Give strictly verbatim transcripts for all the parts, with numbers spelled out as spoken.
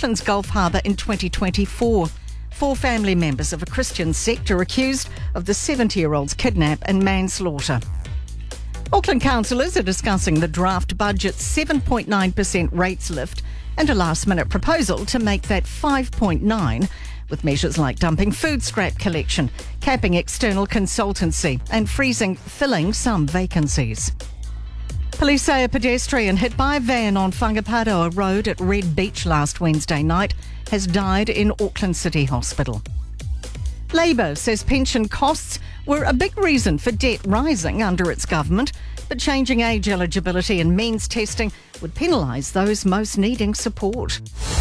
Auckland's Gulf Harbour in twenty twenty-four. Four family members of a Christian sect are accused of the seventy-year-old's kidnap and manslaughter. Auckland councillors are discussing the draft budget's seven point nine percent rates lift and a last-minute proposal to make that five point nine, with measures like dumping food scrap collection, capping external consultancy and freezing filling some vacancies. Police say a pedestrian hit by a van on Whangaparoa Road at Red Beach last Wednesday night has died in Auckland City Hospital. Labor says pension costs were a big reason for debt rising under its government, but changing age eligibility and means testing would penalise those most needing support.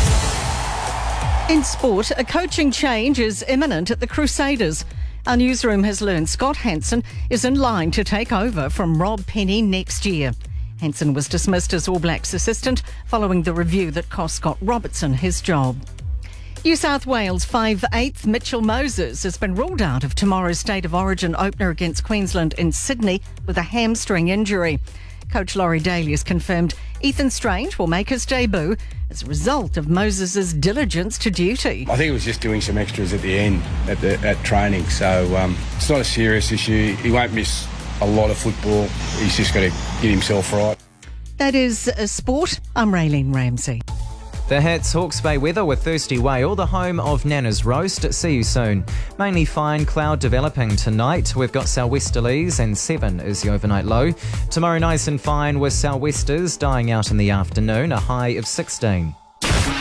In sport, a coaching change is imminent at the Crusaders. Our newsroom has learned Scott Hansen is in line to take over from Rob Penny next year. Hansen was dismissed as All Blacks assistant following the review that cost Scott Robertson his job. New South Wales five eighth Mitchell Moses has been ruled out of tomorrow's State of Origin opener against Queensland in Sydney with a hamstring injury. Coach Laurie Daly has confirmed Ethan Strange will make his debut as a result of Moses' diligence to duty. I think he was just doing some extras at the end at, the, at training, so um, it's not a serious issue. He won't miss a lot of football. He's just got to get himself right. That is a sport. I'm Raylene Ramsey. The Hits Hawke's Bay weather with Thirsty Whale, the home of Nana's Roast. See you soon. Mainly fine cloud developing tonight. We've got sou'westerlies and seven is the overnight low. Tomorrow nice and fine with sou'westers dying out in the afternoon, a high of sixteen.